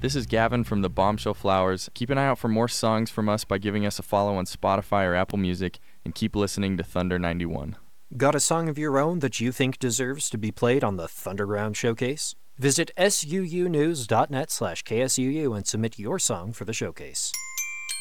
This is Gavin from the Bombshell Flowers. Keep an eye out for more songs from us by giving us a follow on Spotify or Apple Music, and keep listening to Thunder 91. Got a song of your own that you think deserves to be played on the Thunderground Showcase? Visit suunews.net/KSUU and submit your song for the showcase.